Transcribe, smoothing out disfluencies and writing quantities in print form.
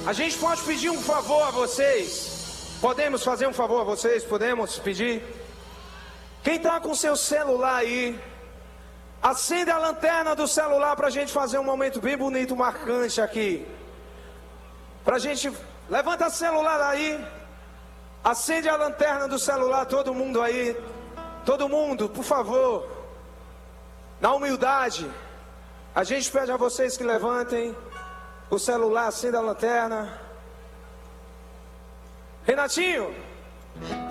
A gente pode pedir um favor a vocês? Podemos fazer um favor a vocês? Podemos pedir? Quem está com seu celular aí, acende a lanterna do celular para a gente fazer um momento bem bonito, marcante aqui. Pra gente, levanta o celular aí, acende a lanterna do celular, todo mundo aí. Todo mundo, por favor, na humildade, a gente pede a vocês que levantem o celular, acenda a lanterna. Renatinho,